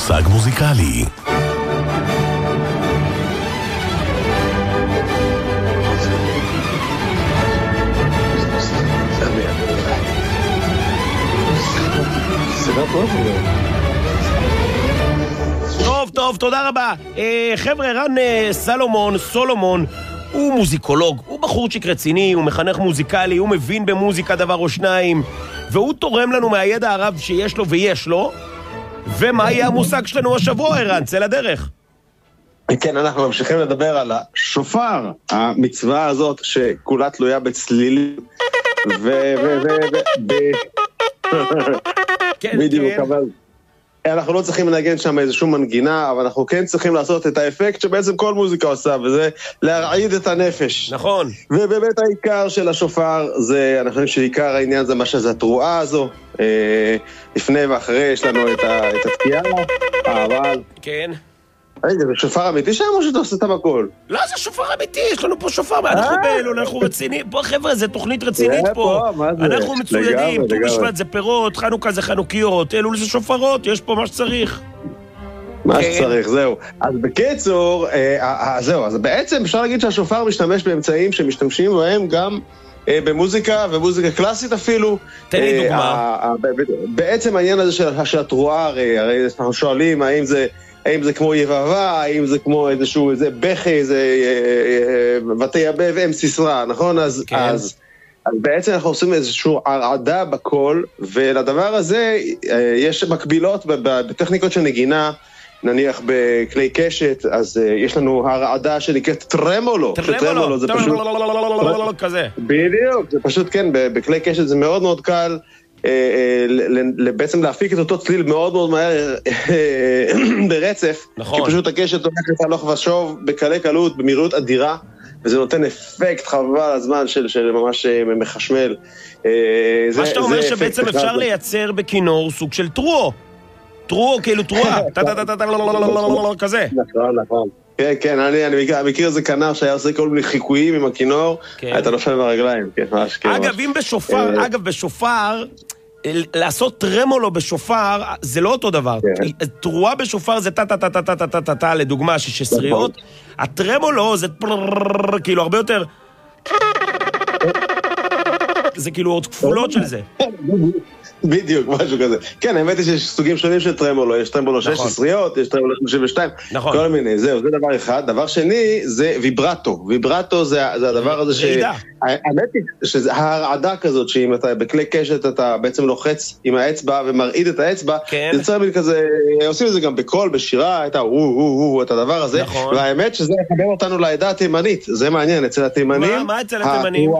מושג מוזיקלי. טוב, תודה רבה. חבר'ה, רן סולומון הוא מוזיקולוג, הוא בחורצ'יק רציני, הוא מחנך מוזיקלי, הוא מבין במוזיקה דבר או שניים, והוא תורם לנו מהידע הרב שיש לו ויש לו. ומה יהיה המושג שלנו השבוע, רן? צא לדרך. כן, אנחנו ממשיכים לדבר על השופר, המצווה הזאת שכולה תלויה בצלילים בדיוק, אבל אנחנו לא צריכים לנגן שם איזשהו מנגינה, אבל אנחנו כן צריכים לעשות את האפקט שבעצם כל מוזיקה עושה, וזה להרעיד את הנפש. נכון. ובאמת העיקר של השופר, אני חושב שעיקר העניין זה מה שזה התרועה הזו. לפני ואחרי יש לנו את התקיעה, אבל... כן. רגע, זה שופר אמיתי שם או שאתה עושה את הכל? לא, זה שופר אמיתי, יש לנו פה שופר, אנחנו רציניים, פה חבר'ה, זה תוכנית רצינית פה, אנחנו מצוידים, ט"ו בשבט זה פירות, חנוכה זה חנוכיות, אלול זה שופרות, יש פה מה שצריך. מה שצריך, זהו. אז בקיצור, זהו, אז בעצם אפשר להגיד שהשופר משתמש באמצעים שמשתמשים בהם גם במוזיקה, ומוזיקה קלאסית אפילו. תן לי דוגמה. בעצם העניין הזה של התרועה, הרי אנחנו שואלים האם זה כמו יבבה, האם זה כמו איזשהו בכי, איזה ותייבב אם סיסרה, נכון? אז בעצם אנחנו עושים איזשהו הרעדה בקול, ולדבר הזה יש מקבילות בטכניקות של נגינה, נניח בכלי קשת, אז יש לנו הרעדה שנקראת טרמולו. טרמולו, זה פשוט... כזה. בדיוק, זה פשוט כן, בכלי קשת זה מאוד מאוד קל, בעצם להפיק את אותו צליל מאוד מאוד מהר ברצף, כי פשוט הקשת הולכת הלוך ושוב בקלי קלות, במהירות אדירה, וזה נותן אפקט חבל הזמן של ממש מחשמל. מה שאתה אומר שבעצם אפשר לייצר בכינור סוג של טרואו, כאילו טרואה, כזה. נכון. כן, כן, אני מכיר איזה כנר שהיה עושה כל מיני חיקויים עם הכינור, אתה נופל ברגליים, כן, ממש. אגב, בשופר, לעשות טרמולו בשופר, זה לא אותו דבר. טרואה בשופר זה טה-טה-טה-טה-טה-טה, לדוגמה, 16, הטרמולו זה כאילו הרבה יותר... זה כאילו עוד כפולות של זה. בדיוק, משהו כזה. כן, האמת היא שיש סוגים שונים של טרמולו, יש טרמולו 16, יש טרמולו 32, כל מיני, זהו, זה דבר אחד. דבר שני, זה ויברטו. ויברטו זה הדבר הזה האמת היא שזה הרעדה כזאת, שאם אתה בכלי קשת אתה בעצם לוחץ עם האצבע ומרעיד את האצבע, זה צריך להיות כזה, עושים את זה גם בקול, בשירה, את הדבר הזה, והאמת שזה יחבר אותנו לעדה התימנית, זה מעניין, אצל התימנים, מה אצל התימנים?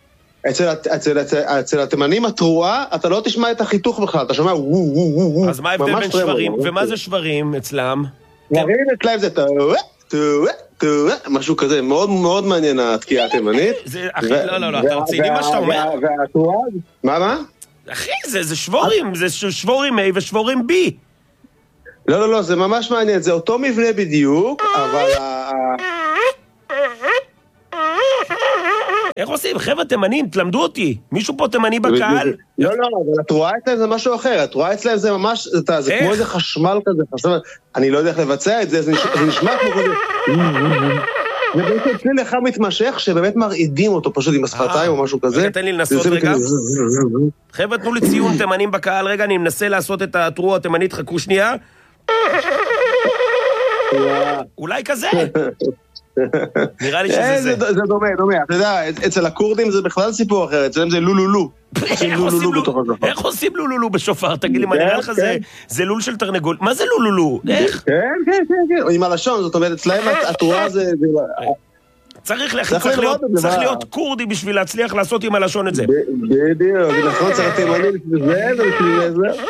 אצל התימנים התרועה, אתה לא תשמע את החיתוך בכלל, אתה שומע אז מה ההבדל בין שברים? ומה זה שברים אצלם? שברים אצלם זה משהו כזה, מאוד מאוד מעניין התקיעה התימנית. לא, אתה רציני מה שאתה אומר? והתרועה, מה? אחי, זה שבורים, זה שבורים A ושבורים B. לא, זה ממש מעניין, זה אותו מבנה בדיוק, אבל... איך עושים? חבר'ה תימנים, תלמדו אותי. מישהו פה תימני בקהל? לא, אבל התרועה אצלם זה משהו אחר. התרועה אצלם זה ממש, זה כמו איזה חשמל כזה. אני לא יודע איך לבצע את זה, זה נשמע כמו כזה. זה בעצם צליל לך מתמשך, שבאמת מרעידים אותו פשוט עם השפתיים או משהו כזה. תן לי לנסות רגע. חבר'ה, תנו לי ציון תימנים בקהל. רגע, אני מנסה לעשות את התרועה התימנית, חכו שנייה. אולי כזה. נראה לי שזה זה. זה דומה. אתה יודע, אצל הקורדים זה בכלל סיפור אחר, אצלם זה לולולו. איך עושים לולולו בשופר? תגיד לי, מה נראה לך זה לול של תרנגול? מה זה לולולו? איך? כן. עם הלשון, זאת אומרת, אצלם התרועה זה... צריך להיות קורדי בשביל להצליח לעשות עם הלשון את זה. בדיוק, נכון, צריך תימני בשביל זה ובשביל זה.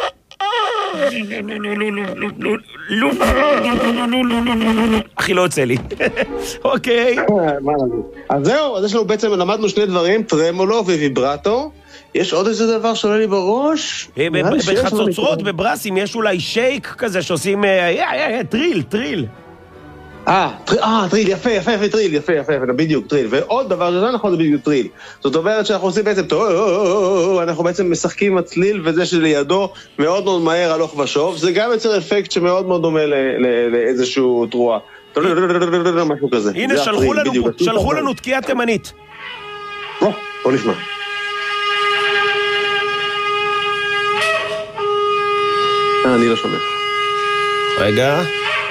אחי, לא יוצא לי. אוקיי. אז זהו, אז יש לנו בעצם, למדנו שני דברים, טרמולו וויברטו. יש עוד איזה דבר שעולה לי בראש? בחצוצרות, בברסים, יש אולי שייק כזה שעושים טריל. טריל, יפה, טריל, יפה, בדיוק, טריל. ועוד דבר שזה נכון, זה בדיוק טריל. זאת אומרת שאנחנו עושים בעצם, אנחנו בעצם משחקים עם הצליל וזה שלידו מאוד מאוד מהר הלוך ושוב. זה גם יוצר אפקט שמאוד מאוד דומה לאיזשהו תרועה. משהו כזה. הנה, שלחו לנו תקיעה תימנית. בוא נשמע. אני לא שומע. רגע.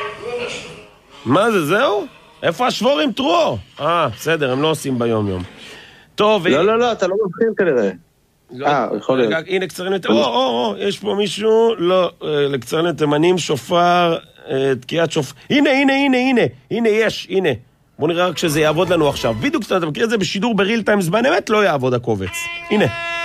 מה זה, זהו? איפה השבורים תרועו? בסדר, הם לא עושים ביום יום. טוב. לא, אתה לא מבחין כנראה. יכול להיות. הנה, קצרנים תימנים. יש פה מישהו, לא, לקצרנים תימנים, שופר, תקיעת שופר. הנה, יש, הנה. בוא נראה רק שזה יעבוד לנו עכשיו. בדיוק, אתה מכיר את זה בשידור בריל טיים זמן אמת, לא יעבוד הקובץ. הנה.